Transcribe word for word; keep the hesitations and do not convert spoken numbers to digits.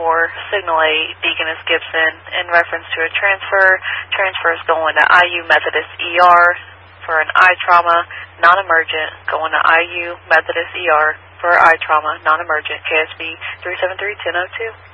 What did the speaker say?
for Signal eight, Deaconess Gibson, in reference to a transfer. Transfer is going to I U Methodist E R for an eye trauma, non-emergent, going to I U Methodist E R for eye trauma, non-emergent, K S B three seven three, one zero zero two.